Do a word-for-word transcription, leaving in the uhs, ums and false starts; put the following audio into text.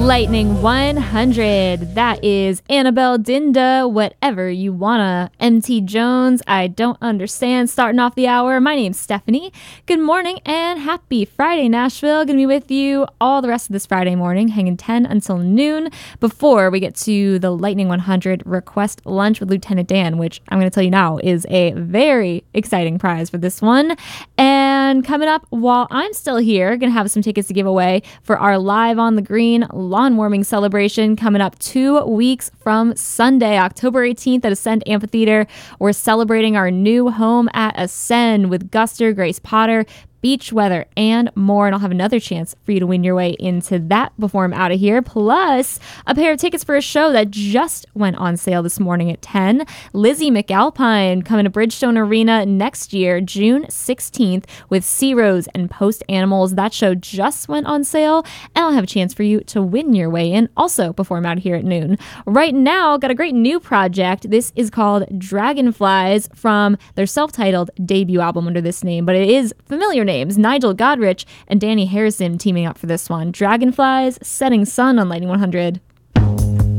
Lightning one hundred. That is Annabelle Dinda, Whatever You Wanna. M T Jones, I Don't Understand, starting off the hour. My name's Stephanie. Good morning and happy Friday, Nashville. Gonna be with you all the rest of this Friday morning, hanging ten until noon before we get to the Lightning one hundred request lunch with Lieutenant Dan, which I'm gonna tell you now is a very exciting prize for this one. And coming up while I'm still here, gonna have some tickets to give away for our Live on the Green lawn warming celebration coming up two weeks from Sunday, October eighteenth at Ascend Amphitheater. We're celebrating our new home at Ascend with Guster, Grace Potter, beach weather, and more. And I'll have another chance for you to win your way into that before I'm out of here. Plus, a pair of tickets for a show that just went on sale this morning at ten. Lizzie McAlpine coming to Bridgestone Arena next year, June sixteenth, with Sea Rose and Post Animals. That show just went on sale, and I'll have a chance for you to win your way in also before I'm out of here at noon. Right now, got a great new project. This is called Dragonflies from their self-titled debut album under this name, but it is familiar names. Nigel Godrich and Danny Harrison teaming up for this one. Dragonflies, Setting Sun on Lightning one hundred.